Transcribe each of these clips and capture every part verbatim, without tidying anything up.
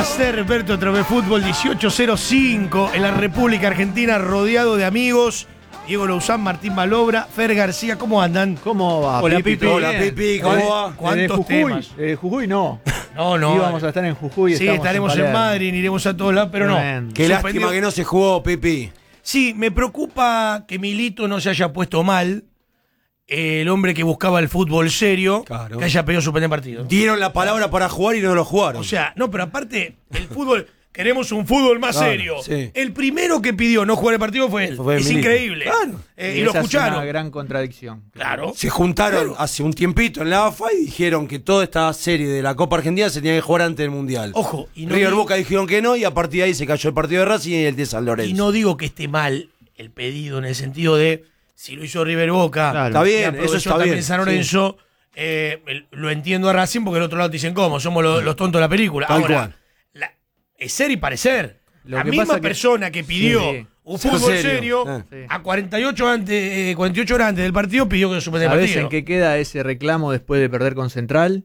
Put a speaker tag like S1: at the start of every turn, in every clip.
S1: placer verte otra vez, Fútbol dieciocho cero cinco en la República Argentina, rodeado de amigos. Diego Louzán, Martín Malobra, Fer García, ¿cómo andan?
S2: ¿Cómo va?
S3: Hola,
S2: Pipi.
S3: Pipi.
S2: Hola,
S3: Bien.
S2: Pipi. ¿Cómo va?
S1: ¿Cuántos
S2: Jujuy?
S1: temas?
S2: Eh, Jujuy no.
S1: No, no.
S2: Íbamos a estar en Jujuy.
S1: Sí,
S2: estamos
S1: estaremos en,
S2: Palermo.
S1: Madrid, iremos a todos lados, pero no.
S2: Tremendo.
S3: Qué
S1: Suspendió-
S3: lástima que no se jugó, Pipi.
S1: Sí, me preocupa que Milito no se haya puesto mal. eh, El hombre que buscaba el fútbol serio,
S3: Claro.
S1: que haya pedido suspender partido.
S3: Dieron la palabra para jugar y no lo jugaron.
S1: O sea, no, pero aparte, el fútbol, queremos un fútbol más
S3: Claro,
S1: serio.
S3: sí.
S1: El primero que pidió no jugar el partido fue él.
S3: Fue
S1: es
S3: Milito.
S1: increíble.
S3: Claro.
S1: Eh,
S2: Y
S1: y lo
S2: esa es
S1: escucharon.
S2: una gran contradicción.
S1: Claro.
S3: se juntaron
S1: Claro.
S3: hace un tiempito en la A F A y dijeron que toda esta serie de la Copa Argentina se tenía que jugar antes del Mundial.
S1: Ojo, y no,
S3: River
S1: digo,
S3: Boca dijeron que no y a partir de ahí se cayó el partido de Racing y el de San Lorenzo.
S1: y no digo que esté mal el pedido en el sentido de si lo hizo River Boca,
S2: Claro.
S3: Está
S1: y
S3: bien,
S1: aprovechó
S3: eso está
S1: también
S3: bien.
S1: San Lorenzo, eh, el- lo entiendo a Racing porque el otro lado te dicen cómo, somos los, los tontos de la película.
S3: Tal
S1: Ahora,
S3: cual.
S1: la- es ser y parecer.
S2: Lo
S1: la
S2: que
S1: misma
S2: pasa que-
S1: persona que pidió
S2: Sí.
S1: un
S3: Ser
S1: fútbol
S3: serio.
S1: serio,
S3: Ah.
S2: Sí.
S1: a cuarenta y ocho, antes, eh, cuarenta y ocho horas antes del partido pidió que suspenda el
S2: ¿Sabés
S1: partido.
S2: en qué queda ese reclamo después de perder con Central?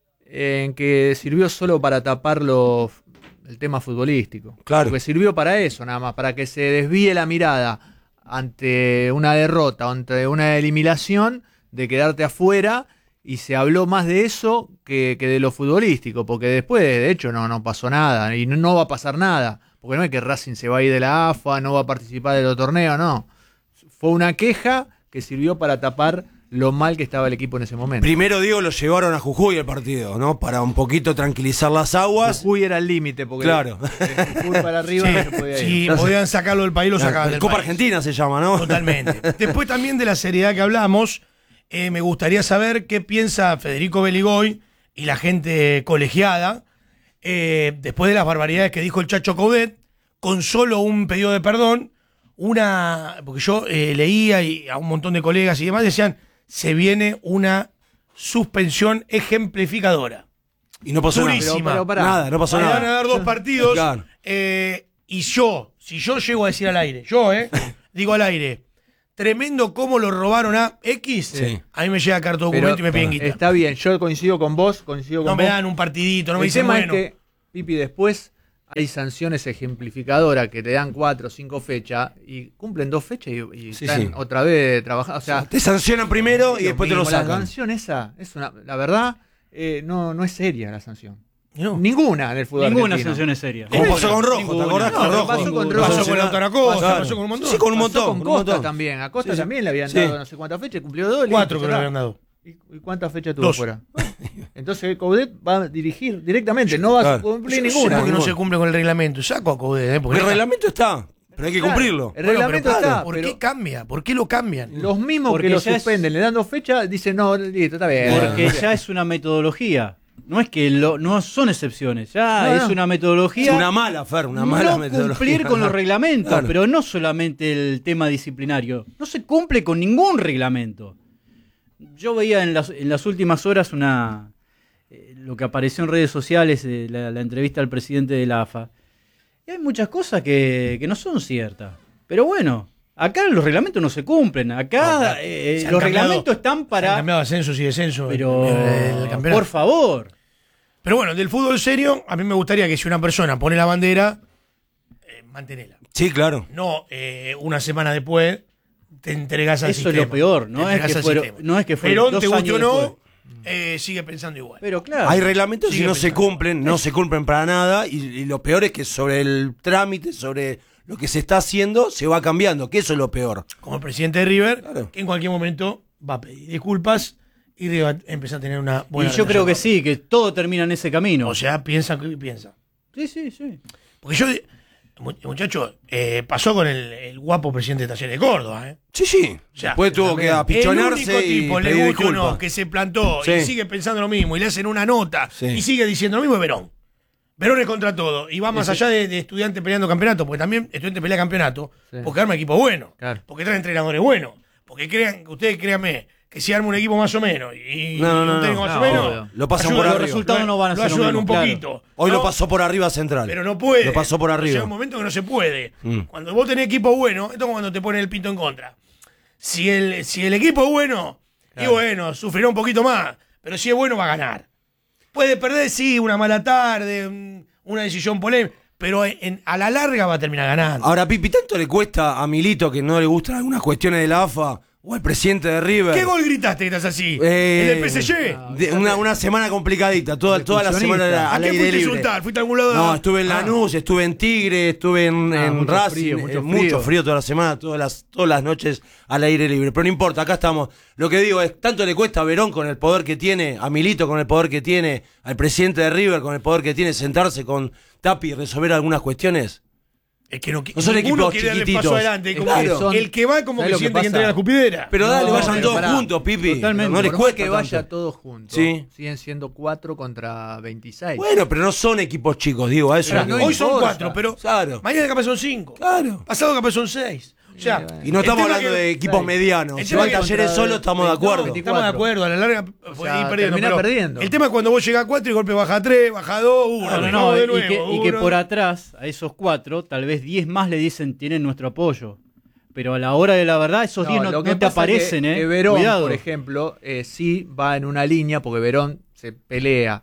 S2: En que sirvió solo para tapar lo- el tema futbolístico.
S3: Claro.
S2: Porque sirvió para eso, nada más, para que se desvíe la mirada ante una derrota, ante una eliminación, de quedarte afuera, y se habló más de eso que, que de lo futbolístico, porque después, de hecho, no, no pasó nada, y no, no va a pasar nada, porque no es que Racing se va a ir de la A F A, no va a participar de los torneos, no. Fue una queja que sirvió para tapar lo mal que estaba el equipo en ese momento.
S3: Primero, Diego, lo llevaron a Jujuy el partido, ¿no? Para un poquito tranquilizar las aguas.
S2: Jujuy era el límite, porque
S3: Claro.
S2: de Jujuy para arriba no se podía ir.
S1: Si
S2: Entonces,
S1: podían sacarlo del país, lo sacaban del
S3: Copa
S1: país.
S3: Argentina se llama, ¿no?
S1: Totalmente. Después también de la seriedad que hablamos, eh, me gustaría saber qué piensa Federico Beligoy y la gente colegiada eh, después de las barbaridades que dijo el Chacho Coudet, con solo un pedido de perdón, una porque yo eh, leía y a un montón de colegas y demás decían, se viene una suspensión ejemplificadora.
S3: Y no pasó
S1: Durísimo.
S3: nada.
S2: pero, pero pará.
S3: Nada, no pasó
S1: Van a
S3: nada.
S1: dar dos partidos.
S3: Claro.
S1: eh, y yo, si yo llego a decir al aire, yo, ¿eh? digo al aire, tremendo cómo lo robaron a X,
S3: Sí.
S1: a mí me llega carta de
S2: pero,
S1: documento y me piden guita.
S2: está bien, yo coincido con vos, coincido con
S1: No me
S2: vos.
S1: dan un partidito, no me
S2: el
S1: dicen
S2: tema
S1: bueno.
S2: es que, Pipi, después hay sanciones ejemplificadoras que te dan cuatro o cinco fechas y cumplen dos fechas y, y
S3: Sí,
S2: están
S3: sí.
S2: otra vez trabajando. O sea,
S3: Te sancionan primero y
S2: lo
S3: después te lo
S2: mismo, La
S3: sacan.
S2: sanción esa, es una, la verdad, eh, no, no es seria la sanción.
S1: No.
S2: Ninguna en el fútbol
S4: Ninguna
S2: argentino.
S4: sanción es seria.
S3: Como pasó con Rojo, ¿te
S4: Ninguna.
S3: acordás?
S2: No,
S3: con
S2: pero
S3: Rojo.
S2: pasó con
S3: Lo
S2: Rojo.
S1: Pasó con Lautaro Acosta,
S3: Claro.
S1: pasó con un montón.
S3: Sí, con un
S2: Pasó
S3: montón.
S2: con
S3: con un
S2: Costa
S3: montón.
S2: también. A Costa
S3: Sí, sí.
S2: también le habían
S3: Sí.
S2: dado no sé cuántas fechas, cumplió dos.
S1: Cuatro
S2: listo,
S1: que
S2: ya
S1: le
S2: está.
S1: habían dado.
S2: ¿Y y cuántas fechas tuvo
S3: Dos.
S2: fuera? Entonces Coudet va a dirigir directamente, no va a
S3: Claro.
S2: cumplir
S1: Yo no sé
S2: ninguna.
S1: por qué no
S3: ninguna.
S1: se cumple con el reglamento. Saco a Coudet, ¿eh? Porque
S3: El reglamento está, pero hay que
S2: Claro,
S3: cumplirlo.
S2: El
S1: Bueno,
S2: reglamento
S1: pero,
S2: está,
S1: ¿por
S2: pero
S1: qué cambia? ¿Por qué lo cambian?
S2: los mismos
S4: Porque
S2: que lo
S4: ya es-
S2: suspenden, le dan dos fechas, dicen no, listo, está bien.
S4: Porque ya es una metodología. No es que lo, no son excepciones, ya
S2: No,
S4: es
S2: no.
S4: una
S3: Es
S4: metodología.
S3: una mala, Fer, una mala
S4: no
S3: metodología.
S4: cumplir con los reglamentos,
S3: Claro.
S4: pero no solamente el tema disciplinario. No se cumple con ningún reglamento. Yo veía en las, en las últimas horas una eh, lo que apareció en redes sociales, eh, la, la entrevista al presidente de la A F A. Y hay muchas cosas que, que no son ciertas. Pero bueno, acá los reglamentos no se cumplen. Acá
S1: No,
S4: eh,
S1: se han
S4: los
S1: cambiado-
S4: reglamentos están
S1: Se han
S4: para...
S1: cambiado ascensos y descensos.
S4: Pero,
S1: en el campeonato.
S4: por favor.
S1: Pero bueno, del fútbol serio, a mí me gustaría que si una persona pone la bandera, eh, mantenela.
S3: Sí, claro.
S1: No, eh, una semana después te entregas al
S4: Eso es
S1: sistema.
S4: lo peor,
S1: Te
S4: no es
S1: entregás
S4: que
S1: al
S4: fueron-
S1: sistema.
S4: no es que fue
S1: Perón,
S4: dos
S1: te guste o
S4: años
S1: no,
S4: después.
S1: eh, sigue pensando igual.
S4: Pero claro.
S3: Hay reglamentos y
S1: Sigue
S3: no se
S1: pensando.
S3: cumplen, no se cumplen para nada. Y, y lo peor es que sobre el trámite, sobre lo que se está haciendo, se va cambiando, que eso es lo peor.
S1: Como el presidente de River,
S3: Claro.
S1: que en cualquier momento va a pedir disculpas y River va a empezar a tener una
S4: Y
S1: buena
S4: yo creo que
S1: relación.
S4: sí, que todo termina en ese camino.
S1: O sea, piensa que piensa.
S4: sí, sí, sí.
S1: Porque yo, mu- muchacho, eh, pasó con el, el guapo presidente de Talleres de Córdoba, ¿eh?
S3: Sí, sí.
S1: O sea,
S3: Después tuvo que
S1: el único
S3: apichonarse y
S1: tipo, le
S3: pedir
S1: guste o no,
S3: disculpas.
S1: que se plantó
S3: Sí.
S1: y sigue pensando lo mismo y le hacen una nota
S3: Sí.
S1: y sigue diciendo lo mismo es Verón. Verón es contra todo. Y va más
S4: Ese-
S1: allá de, de estudiante peleando campeonato, porque también estudiante pelea campeonato,
S2: Sí.
S1: porque arma equipo bueno,
S2: Claro.
S1: porque trae entrenadores buenos, porque crean, ustedes créanme, que si arma un equipo más o menos y,
S3: No, no,
S1: y
S3: no,
S1: un técnico
S3: no.
S1: más
S2: No,
S1: o menos,
S2: obvio.
S3: Lo pasan
S1: ayudan-
S3: por
S4: Los
S3: arriba.
S4: resultados no van a
S1: lo
S4: ser lo
S1: ayudan
S4: mismo,
S1: un
S4: claro.
S1: poquito.
S3: Hoy
S1: ¿no?
S3: lo pasó por arriba Central.
S1: Pero no puede.
S3: Lo pasó por arriba.
S1: Llega un momento que no se puede.
S3: Mm.
S1: Cuando vos tenés equipo bueno, esto es cuando te ponen el pinto en contra. Si el, si el equipo es bueno, y bueno, sufrirá un poquito más. Pero si es bueno, va a ganar. Puede perder, sí, una mala tarde, un, una decisión polémica, pero en, en- a la larga va a terminar ganando.
S3: Ahora, Pipi, ¿tanto le cuesta a Milito que no le gustan algunas cuestiones de la A F A o al presidente de River?
S1: ¿Qué gol gritaste que estás así?
S3: Eh,
S1: ¿El del P S G?
S3: de- una, una semana complicadita, toda, toda la semana
S2: Expulsionista.
S3: al
S1: ¿A qué
S3: aire
S1: fuiste a
S3: libre.
S1: insultar? ¿Fuiste a algún lado?
S3: No, estuve en
S1: Ah.
S3: Lanús, estuve en Tigre, estuve en,
S2: Ah,
S3: en
S2: mucho
S3: Racing,
S2: frío,
S3: eh,
S2: mucho
S3: mucho,
S2: frío.
S3: frío toda la semana, todas las, todas las noches al aire libre. Pero no importa, acá estamos. Lo que digo es, tanto le cuesta a Verón con el poder que tiene, a Milito con el poder que tiene, al presidente de River con el poder que tiene, sentarse con Tapi y resolver algunas cuestiones.
S1: Es que no,
S3: No son
S1: ninguno
S3: equipos
S1: quiere darle
S3: chiquititos.
S1: paso adelante.
S3: Es
S1: Como
S3: que
S1: que
S2: son-
S1: el que va como
S2: ¿sabes
S1: que
S2: lo que
S1: siente que
S2: pasa?
S1: entrega la escupidera.
S3: Pero dale,
S2: No,
S3: vayan
S2: pero
S3: todos
S2: pará.
S3: juntos, Pipi.
S4: Totalmente.
S3: No les
S2: Por más
S3: cuesta
S2: que vaya
S3: tanto.
S2: todos juntos,
S3: Sí.
S2: siguen siendo cuatro contra veintiséis.
S3: Bueno, pero no son equipos chicos, digo, a eso
S2: Pero
S3: es lo
S2: no
S3: que
S1: Hoy
S3: voy.
S1: son
S2: importa.
S1: cuatro, pero
S3: Claro.
S1: mañana capaz son cinco.
S3: Claro.
S1: Pasado capaz son seis. O sea,
S3: Y no
S1: el
S3: estamos
S1: tema
S3: hablando
S1: que-
S3: de equipos
S2: Sí.
S3: medianos.
S1: El
S3: Si
S1: tema
S3: van
S1: que-
S3: Talleres solo, estamos de
S2: No,
S3: acuerdo.
S2: veinticuatro.
S1: Estamos de acuerdo, a la larga
S2: O
S1: puede
S2: sea,
S1: ir perdiendo.
S2: termina
S1: pero
S2: perdiendo.
S1: El tema es cuando vos llegás a cuatro y golpe baja tres, baja dos, uno,
S4: No, no,
S1: no,
S4: no,
S1: de
S4: y,
S1: nuevo,
S4: que, y que
S1: uno.
S4: por atrás, a esos cuatro, tal vez diez más le dicen tienen nuestro apoyo. Pero a la hora de la verdad, esos diez no,
S2: lo que
S4: no te
S2: pasa
S4: aparecen,
S2: que,
S4: ¿eh?
S2: que Verón,
S4: Cuidado.
S2: por ejemplo, eh, sí va en una línea, porque Verón se pelea,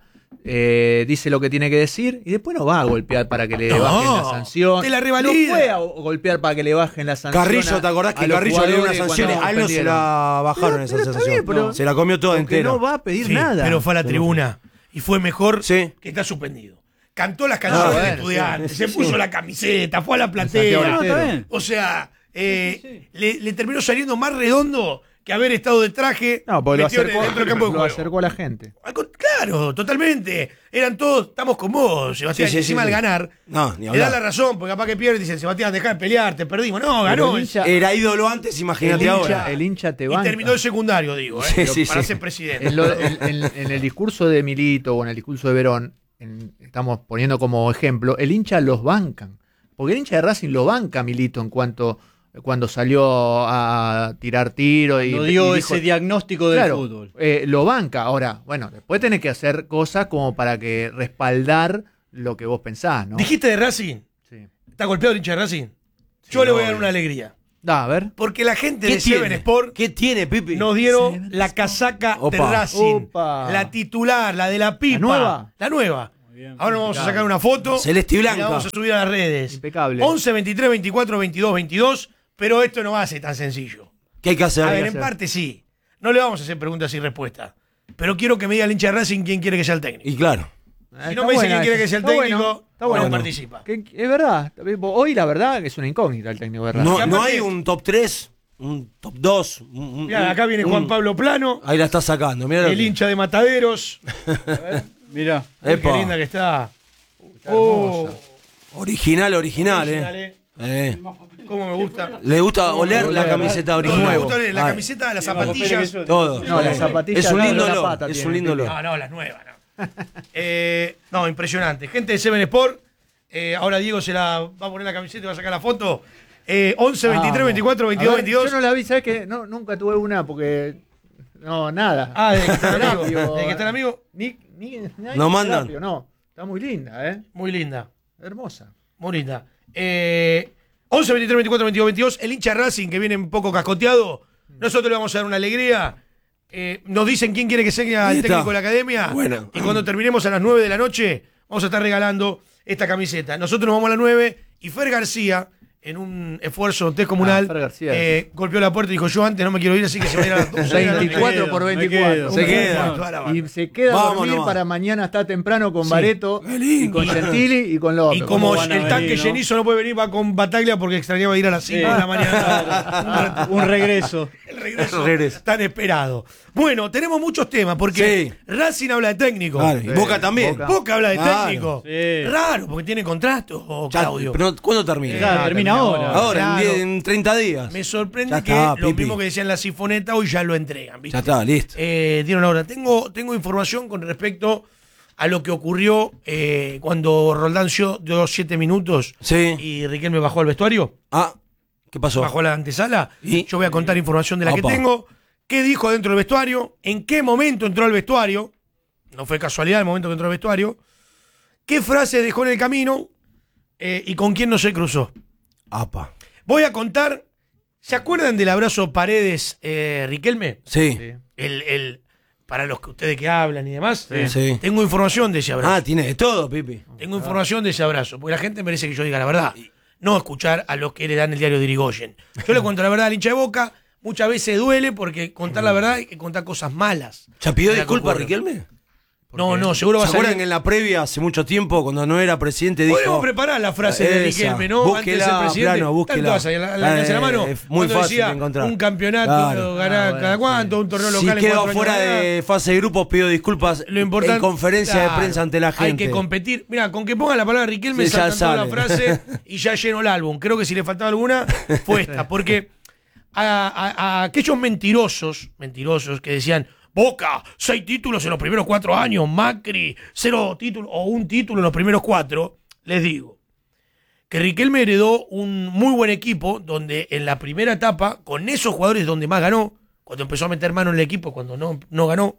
S2: eh, dice lo que tiene que decir, y después no va a golpear para que le
S1: No,
S2: bajen la sanción.
S1: te la revalida.
S2: No fue a golpear para que le bajen la sanción.
S3: Carrillo,
S2: a-
S3: ¿te acordás
S2: a
S3: que
S2: los
S3: Carrillo le dio una
S2: jugadores
S3: sanción?
S2: cuando
S3: A él no se
S2: suspendieron?
S3: la bajaron
S2: Pero-
S3: esa
S2: pero está
S3: sanción.
S2: bien, pero-
S3: Se la comió toda
S2: Porque
S3: entera.
S2: no va a pedir
S1: Sí,
S2: nada.
S1: pero fue a la tribuna y fue mejor
S3: Sí.
S1: que está suspendido. Cantó las canciones
S2: Ah,
S1: de
S2: bueno,
S1: estudiantes,
S3: sí,
S1: se
S3: sí,
S1: puso
S3: sí.
S1: la camiseta, fue a la
S2: Santiago
S1: platea.
S4: No,
S2: del
S4: está
S2: Estero.
S4: bien.
S1: O sea, eh, Le, le terminó saliendo más redondo que haber estado de traje
S2: No, porque lo
S1: metido en-
S2: acercó,
S1: dentro del campo de
S2: lo
S1: juego.
S2: acercó a la gente.
S1: Al con- Claro, totalmente. Eran todos, estamos con vos, Sebastián.
S3: Sí, sí,
S1: y encima
S3: sí,
S1: al
S3: sí.
S1: ganar,
S3: No, ni
S1: le
S3: hablar.
S1: da la razón, porque capaz que pierde y dicen, Sebastián, dejá de pelear, te perdimos. No, ganó.
S2: Pero el hincha-
S3: Era ídolo antes,
S2: El
S3: imagínate
S2: hincha,
S3: ahora.
S2: el hincha te
S1: y
S2: banca.
S1: terminó el secundario, digo, eh,
S3: Sí,
S1: pero
S3: sí,
S1: para
S3: sí.
S1: ser presidente.
S2: En, lo- en- en- en el discurso de Milito o en el discurso de Verón, en- estamos poniendo como ejemplo, el hincha los bancan. Porque el hincha de Racing lo banca a Milito en cuanto cuando salió a tirar tiro y,
S4: No dio
S2: y dijo-
S4: ese diagnóstico del
S2: Claro,
S4: fútbol.
S2: eh, lo banca. Ahora, bueno, después tenés que hacer cosas como para que respaldar lo que vos pensás, ¿no?
S1: Dijiste de Racing,
S2: Sí.
S1: ¿está golpeado el hincha de Racing? Yo le voy a dar una alegría.
S2: Da, a ver.
S1: Porque la gente
S3: ¿Qué
S1: de Seven
S3: tiene?
S1: Sport
S3: ¿Qué tiene, Pipi?
S1: nos dieron la casaca de
S3: Opa.
S1: Racing.
S2: Opa.
S1: La titular, la de la pipa.
S2: ¿La nueva?
S1: La nueva.
S4: bien.
S1: Ahora vamos a sacar una foto.
S3: Celeste y
S1: Y
S3: blanca.
S1: la vamos a subir a las redes.
S2: Impecable.
S1: once, veintitrés, veintitrés, veintidós, veintidós. Pero esto no va a ser tan sencillo.
S3: ¿Qué hay que hacer?
S1: A ver, en
S2: hacer?
S1: parte sí. No le vamos a hacer preguntas y respuestas. Pero quiero que me diga el hincha de Racing quién quiere que sea el técnico.
S3: Y claro.
S2: Ah,
S1: Si no
S2: está
S1: me dice
S2: buena
S1: quién quiere
S2: esa.
S1: que sea el
S2: Está
S1: técnico,
S2: bueno, está
S1: no
S2: bueno.
S1: participa.
S2: Que- Es verdad. Hoy la verdad que es una incógnita el técnico de Racing.
S3: No,
S1: Y
S3: no
S1: aparte-
S3: hay un top tres, un top dos. Un, un-
S1: Mirá, acá viene
S3: un-
S1: Juan Pablo Plano,
S3: Ahí la está sacando. Mirá lo
S1: el
S3: que-
S1: hincha de Mataderos.
S4: Mirá.
S1: Uy, qué
S3: Epa.
S1: linda que está. Oh,
S3: Original, original,
S1: original,
S3: eh.
S1: eh.
S3: Eh.
S1: Cómo me gusta.
S3: Le gusta oler la
S2: oler.
S3: camiseta
S1: No,
S3: original.
S1: me gusta la
S3: Ah,
S1: camiseta, las
S4: Tiene más papeles
S1: zapatillas.
S4: que yo.
S3: Todo.
S2: No, las zapatillas
S3: Es un
S2: al lado
S3: lindo
S2: de la
S3: olor.
S2: pata
S3: Es
S2: tiene,
S3: un lindo
S2: Pipi.
S3: olor.
S1: No, no, las nuevas, no. Eh, no, impresionante. Gente de Seven Sport. eh, ahora Diego se la va a poner la camiseta y va a sacar la foto. Eh, once, veintitrés,
S2: Vamos.
S1: veinticuatro,
S2: A
S1: veintidós,
S2: ver,
S1: veintidós.
S2: Yo no la vi, ¿sabes qué? No, nunca tuve una porque. No, nada.
S1: Ah, de que está el amigo.
S2: Terapio.
S1: De que está el amigo.
S2: Ni, ni, ni hay
S3: No mandan.
S2: terapio, no. Está muy linda, ¿eh?
S1: Muy linda.
S2: Hermosa.
S1: Muy linda. Eh, once, veintitrés, veinticuatro, veintidós, veintidós. El hincha Racing que viene un poco cascoteado. Nosotros le vamos a dar una alegría. Eh, nos dicen quién quiere que sea
S3: Ahí
S1: el
S3: está.
S1: técnico de la academia.
S3: Bueno.
S1: Y cuando terminemos a las nueve de la noche, vamos a estar regalando esta camiseta. Nosotros nos vamos a las nueve y Fer García, en un esfuerzo descomunal,
S2: Ah, Fer García.
S1: eh, golpeó la puerta y dijo: yo antes no me quiero ir, así que se va a ir a las doce de la noche".
S2: veinticuatro por
S4: me
S2: veinticuatro.
S4: quedo.
S3: Se
S2: Un
S3: queda.
S2: montón.
S1: Toda la banda.
S2: Y se queda a
S3: Vamos
S2: dormir
S3: nomás.
S2: para mañana está temprano con Bareto
S3: Qué lindo.
S2: y con Gentili y con López.
S1: Y como
S4: ¿Cómo van a
S1: el tanque
S4: venir, no?
S1: llenizo no puede venir, va con Bataglia porque extrañaba ir a las cinco
S4: Sí.
S1: de la mañana.
S4: Un regreso.
S1: El regreso,
S3: El regreso.
S1: tan esperado. Bueno, tenemos muchos temas porque
S3: Sí.
S1: Racing habla de técnico.
S3: Claro, y Boca también.
S2: Boca.
S1: Boca habla de
S3: Claro.
S1: técnico.
S4: Sí.
S1: Raro, porque tiene contrato, oh,
S3: Ya,
S1: Claudio.
S3: pero ¿cuándo termina?
S4: Claro, termina ahora.
S3: Ahora, en
S1: Claro.
S3: diez- en treinta días.
S1: Me sorprende
S3: Ya
S1: que
S3: está,
S1: lo
S3: Pipi.
S1: mismo que decían la sifoneta, hoy ya lo entregan. ¿viste?
S3: Ya está, listo.
S1: Eh, dieron la hora. Tengo, tengo información con respecto a lo que ocurrió eh, cuando Roldán dio dio siete minutos
S3: Sí.
S1: y Riquelme bajó al vestuario.
S3: Ah, ¿qué pasó?
S1: Bajó a la antesala.
S3: ¿Y?
S1: Yo voy a contar información de la
S3: Opa.
S1: que tengo. ¿Qué dijo dentro del vestuario? ¿En qué momento entró al vestuario? No fue casualidad el momento que entró al vestuario. ¿Qué frase dejó en el camino? Eh, ¿Y con quién no se cruzó?
S3: Apa.
S1: Voy a contar. ¿Se acuerdan del abrazo Paredes eh, Riquelme?
S3: Sí.
S2: Sí.
S1: El, el para los que ustedes que hablan y demás,
S3: Sí. Sí.
S1: tengo información de ese abrazo.
S3: Ah, tiene de todo, Pipi.
S1: Tengo información de ese abrazo, porque la gente merece que yo diga la verdad, no escuchar a los que le dan el diario de Irigoyen. Yo le cuento la verdad al hincha de Boca, muchas veces duele porque contar la verdad hay que contar cosas malas.
S3: ¿Ya pidió
S1: Mira,
S3: disculpas,
S1: ocurre.
S3: Riquelme?
S1: No, no, seguro va a
S3: ¿Se acuerdan
S1: salir.
S3: que en la previa, hace mucho tiempo, cuando no era presidente, dijo...
S1: Podemos preparar la frase de
S3: Esa.
S1: Riquelme, ¿no?
S3: Búsquela,
S1: Antes de ser presidente.
S3: plano, búsquela.
S1: Tanto vas a la, la,
S3: Eh,
S1: la mano.
S3: es muy
S1: Cuando
S3: fácil
S1: decía
S3: de encontrar.
S1: un campeonato,
S3: Claro.
S1: ganar
S4: Ah, bueno,
S1: cada cuánto,
S4: sí.
S1: un torneo
S3: Si
S1: local en
S3: quedó
S1: cuatro
S3: fuera
S1: años
S3: de fase de grupos, pido disculpas
S1: Lo importante,
S3: en conferencia
S1: claro,
S3: de prensa ante la gente.
S1: Hay que competir. Mira, con que ponga la palabra Riquelme,
S3: Sí, ya
S1: saltan toda la
S3: sale.
S1: frase y ya lleno el álbum. Creo que si le faltaba alguna, fue esta. Porque a, a- a aquellos mentirosos, mentirosos que decían, Boca, seis títulos en los primeros cuatro años, Macri, cero títulos o un título en los primeros cuatro, les digo que Riquelme heredó un muy buen equipo donde en la primera etapa, con esos jugadores donde más ganó, cuando empezó a meter mano en el equipo, cuando no, no ganó,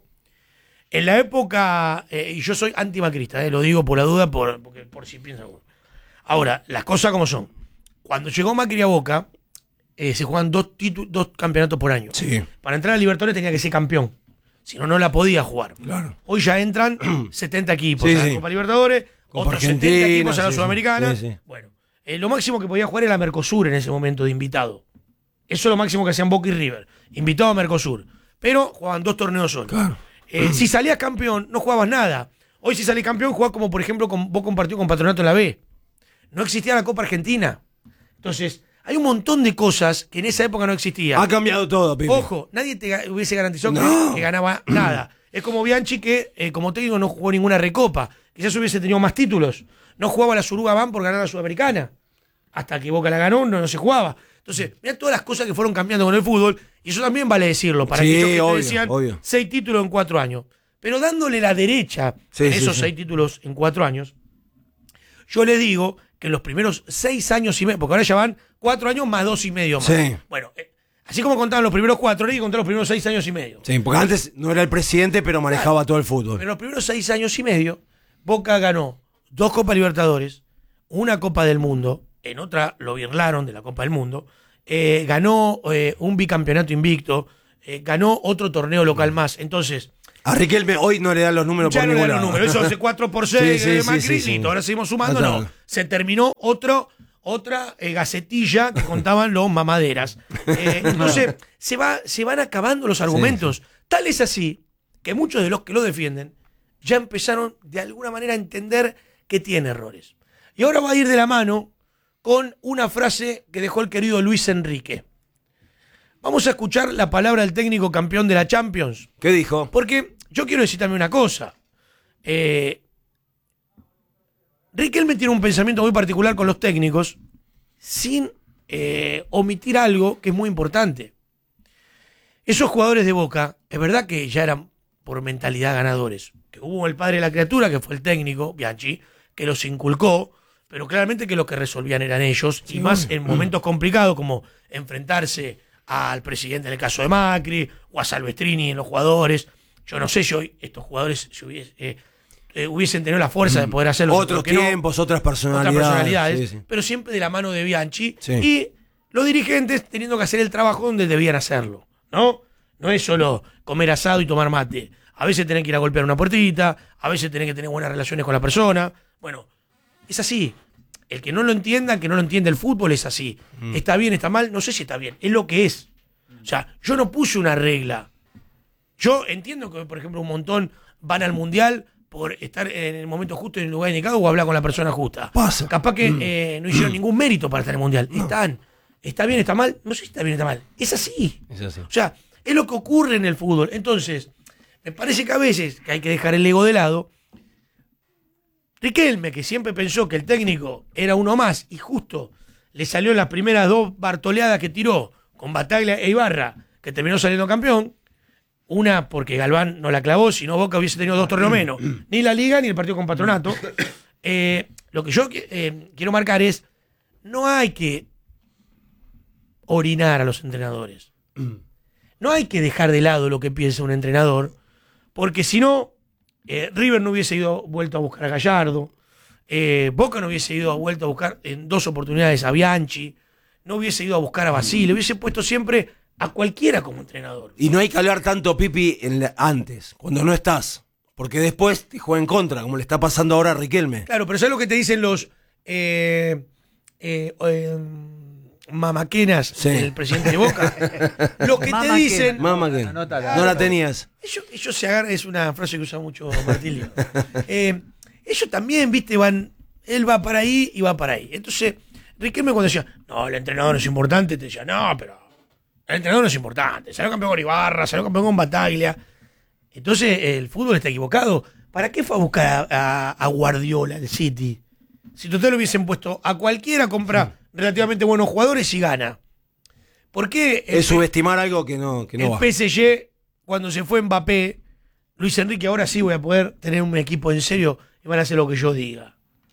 S1: en la época, eh, y yo soy antimacrista, eh, lo digo por la duda, por, porque, por si piensan uno. Ahora, las cosas como son. Cuando llegó Macri a Boca, eh, se juegan dos, titu- dos campeonatos por año.
S3: Sí.
S1: Para entrar a Libertadores tenía que ser campeón. Si no, no la podía jugar.
S3: Claro.
S1: Hoy ya entran setenta equipos
S3: Sí,
S1: a la
S3: sí.
S1: Copa Libertadores,
S3: Copa
S1: otros setenta
S3: Argentina,
S1: equipos a la
S3: sí, sí.
S1: Sudamericana.
S3: Sí, sí.
S1: Bueno, eh, lo máximo que podía jugar era Mercosur en ese momento de invitado. Eso es lo máximo que hacían Boca y River. Invitado a Mercosur. Pero jugaban dos torneos solos.
S3: Claro.
S1: Eh, si salías campeón, no jugabas nada. Hoy si salís campeón, jugás como por ejemplo con, vos compartió con Patronato en la B. No existía la Copa Argentina. Entonces, hay un montón de cosas que en esa época no existían.
S3: Ha cambiado todo, Pipi.
S1: Ojo, nadie te ga- hubiese garantizado que-
S3: No.
S1: que, ganaba nada. Es como Bianchi que eh, como técnico no jugó ninguna recopa. Quizás hubiese tenido más títulos. No jugaba la Suruga Ban por ganar la Sudamericana. Hasta que Boca la ganó, no, no se jugaba. Entonces, mirá todas las cosas que fueron cambiando con el fútbol. Y eso también vale decirlo. Para
S3: Sí,
S1: aquellos que te
S3: obvio,
S1: decían
S3: obvio.
S1: seis títulos en cuatro años. Pero dándole la derecha
S3: Sí,
S1: a
S3: sí,
S1: esos
S3: sí.
S1: seis títulos en cuatro años, yo le digo que en los primeros seis años y medio, porque ahora ya van cuatro años más dos y medio más.
S3: Sí.
S1: Bueno, eh, así como contaban los primeros cuatro, ahora hay que contar los primeros seis años y medio.
S3: Sí, porque antes no era el presidente, pero manejaba todo el fútbol.
S1: Pero en los primeros seis años y medio, Boca ganó dos Copas Libertadores, una Copa del Mundo, en otra lo birlaron de la Copa del Mundo, eh, ganó eh, un bicampeonato invicto, eh, ganó otro torneo local más. Entonces,
S3: A Riquelme hoy no le dan los números
S1: ya
S3: por
S1: no le
S3: ningún
S1: dan los
S3: lado.
S1: números, eso hace cuatro por seis
S3: Sí, sí,
S1: de
S3: sí,
S1: Macri,
S3: sí, sí.
S1: listo, ahora seguimos sumando,
S3: Total.
S1: no. Se terminó otro, otra eh, gacetilla que contaban los mamaderas. Eh, entonces, se, va, se van acabando los argumentos. Tal es así que muchos de los que lo defienden ya empezaron de alguna manera a entender que tiene errores. Y ahora va a ir de la mano con una frase que dejó el querido Luis Enrique. Vamos a escuchar la palabra del técnico campeón de la Champions.
S3: ¿Qué dijo?
S1: Porque yo quiero decir también una cosa. Eh, Riquelme tiene un pensamiento muy particular con los técnicos sin eh, omitir algo que es muy importante. Esos jugadores de Boca, es verdad que ya eran por mentalidad ganadores. Que hubo el padre de la criatura, que fue el técnico, Bianchi, que los inculcó, pero claramente que lo que resolvían eran ellos, y más en momentos complicados como enfrentarse al presidente en el caso de Macri, o a Salvestrini en los jugadores. Yo no sé si hoy estos jugadores si hubiese, eh, eh, hubiesen tenido la fuerza de poder hacerlo.
S3: Otros
S1: porque no,
S3: tiempos, otras
S1: otras
S3: personalidades.
S1: personalidades,
S3: Sí, sí.
S1: pero siempre de la mano de Bianchi,
S3: Sí.
S1: y los dirigentes teniendo que hacer el trabajo donde debían hacerlo, ¿no? No es solo comer asado y tomar mate. A veces tenés que ir a golpear una puertita, a veces tenés que tener buenas relaciones con la persona. Bueno, es así. El que no lo entienda, que no lo entiende el fútbol, es así.
S3: Mm.
S1: Está bien, está mal, no sé si está bien, es lo que es. O sea, yo no puse una regla. Yo entiendo que, por ejemplo, un montón van al mundial por estar en el momento justo, en el lugar indicado, o hablar con la persona justa.
S3: Pasa.
S1: Capaz que eh, no hicieron ningún mérito para estar en el mundial. Están. ¿Está bien, está mal? No sé si está bien, está mal. Es así.
S3: Es así.
S1: O sea, es lo que ocurre en el fútbol. Entonces, me parece que a veces que hay que dejar el ego de lado. Riquelme, que siempre pensó que el técnico era uno más y justo le salió en las primeras dos bartoleadas que tiró con Bataglia e Ibarra, que terminó saliendo campeón. Una porque Galván no la clavó, si no Boca hubiese tenido dos torneos menos. Ni la Liga ni el partido con Patronato. Eh, lo que yo eh, quiero marcar es, no hay que orinar a los entrenadores. No hay que dejar de lado lo que piensa un entrenador, porque si no, eh, River no hubiese ido vuelto a buscar a Gallardo, eh, Boca no hubiese ido vuelto a buscar en dos oportunidades a Bianchi, no hubiese ido a buscar a Basile, hubiese puesto siempre a cualquiera como entrenador.
S3: Y no hay que hablar tanto, Pipi, en la- antes, cuando no estás. Porque después te juega en contra, como le está pasando ahora a Riquelme.
S1: Claro, pero ¿sabes lo que te dicen los eh, eh, eh, mamaquenas
S3: Sí.
S1: del presidente de Boca? Lo que te
S2: Mamaquena.
S1: dicen...
S3: Mamá, que
S2: Anótala.
S3: no la tenías.
S1: Ellos, ellos se agarran, es una frase que usa mucho Martilio. Eh, ellos también, viste, van, él va para ahí y va para ahí. Entonces, Riquelme cuando decía, no, el entrenador no es importante, te decía, no, pero el entrenador no es importante. Salió campeón con Ibarra, salió campeón con Bataglia. Entonces, el fútbol está equivocado. ¿Para qué fue a buscar a, a- a Guardiola, el City? Si total lo hubiesen puesto a cualquiera, compra relativamente buenos jugadores y gana. ¿Por qué el,
S3: Es subestimar algo que no, que no
S1: el
S3: va.
S1: P S G, cuando se fue Mbappé, Luis Enrique, ahora sí voy a poder tener un equipo en serio y van a hacer lo que yo diga?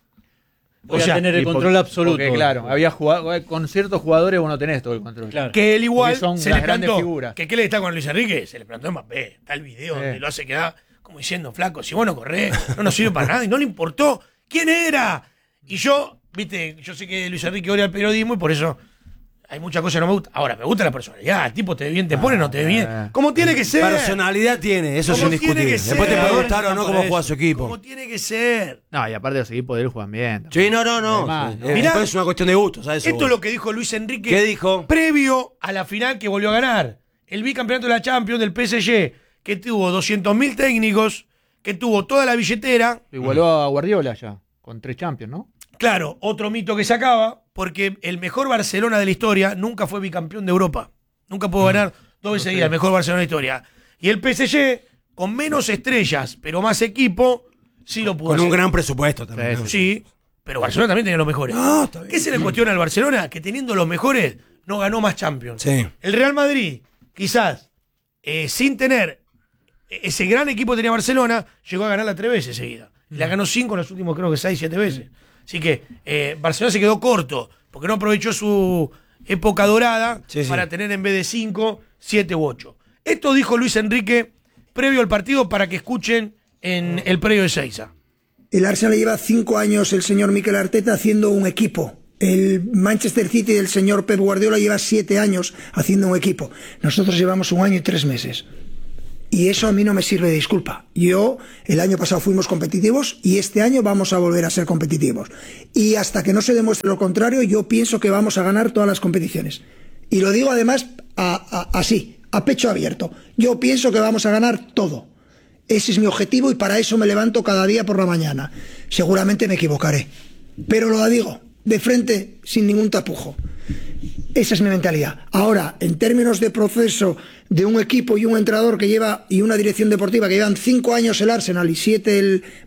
S4: Voy
S1: O sea,
S4: a tener el
S2: Y por-
S4: control absoluto.
S2: Porque, claro, había jugado, con ciertos jugadores vos no tenés todo el control.
S4: Claro.
S1: que él igual
S2: Porque son
S1: se
S2: las
S1: le
S2: grandes
S1: plantó.
S2: figuras.
S1: ¿Que ¿Qué le está con Luis Enrique? Se le plantó a Mbappé. Está el video
S2: Sí.
S1: donde lo hace quedar como diciendo, flaco, si vos no corrés, no nos sirve para nada. Y no le importó quién era. Y yo, viste, yo sé que Luis Enrique odia al periodismo y por eso hay muchas cosas que no me gustan. Ahora, me gusta la personalidad. El tipo te ve bien, te pone, no te ve bien.
S2: Ah.
S1: Como tiene que ser.
S3: Personalidad tiene, eso es
S1: Como tiene
S3: indiscutible.
S1: que
S3: Después te
S1: ser.
S3: puede gustar o no
S1: Por
S3: cómo
S1: eso.
S3: juega su equipo.
S1: Como tiene que ser.
S2: No, y aparte los equipos de él juegan bien.
S3: Sí, no, no, no.
S2: Además,
S3: Eh,
S1: Mirá,
S3: después es una cuestión de gusto, ¿sabes?
S1: Esto es lo que dijo Luis Enrique.
S3: ¿Qué dijo?
S1: Previo a la final que volvió a ganar. El bicampeonato de la Champions del P S G, que tuvo doscientos mil técnicos, que tuvo toda la billetera.
S2: Igualó a Guardiola ya, con tres Champions, ¿no?
S1: Claro, otro mito que se acaba, porque el mejor Barcelona de la historia nunca fue bicampeón de Europa. Nunca pudo ganar dos veces seguidas el mejor Barcelona de la historia. Y el P S G, con menos estrellas, pero más equipo, sí lo pudo
S3: Con un
S1: hacer.
S3: gran presupuesto también.
S2: Sí,
S3: ¿no?
S1: Sí, pero Barcelona también tenía los mejores.
S3: No, está bien.
S1: ¿Qué se le cuestiona al Barcelona? Que teniendo los mejores, no ganó más Champions.
S3: Sí.
S1: El Real Madrid, quizás, eh, sin tener ese gran equipo que tenía Barcelona, llegó a ganarla tres veces seguida. Y la ganó cinco en los últimos, creo que seis, siete veces. Así que eh, Barcelona se quedó corto, porque no aprovechó su época dorada
S3: Sí, sí.
S1: para tener en vez de cinco, siete u ocho. Esto dijo Luis Enrique previo al partido para que escuchen en el previo de Seiza.
S5: El Arsenal lleva cinco años el señor Mikel Arteta haciendo un equipo. El Manchester City del señor Pep Guardiola lleva siete años haciendo un equipo. Nosotros llevamos un año y tres meses. Y eso a mí no me sirve de disculpa. Yo, el año pasado fuimos competitivos y este año vamos a volver a ser competitivos. Y hasta que no se demuestre lo contrario, yo pienso que vamos a ganar todas las competiciones. Y lo digo además a, a, así, a pecho abierto. Yo pienso que vamos a ganar todo. Ese es mi objetivo y para eso me levanto cada día por la mañana. Seguramente me equivocaré, pero lo digo de frente, sin ningún tapujo. Esa es mi mentalidad. Ahora, en términos de proceso de un equipo y un entrenador que lleva y una dirección deportiva que llevan cinco años el Arsenal y siete el